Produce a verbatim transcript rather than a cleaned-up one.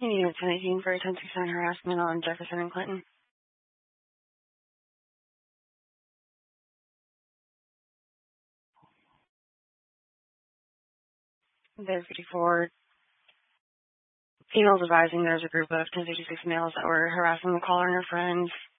You need a ten eighteen for ten sixty-nine harassment on Jefferson and Clinton. There's fifty-four emails advising there's a group of ten sixty-six males that were harassing the caller and her friends.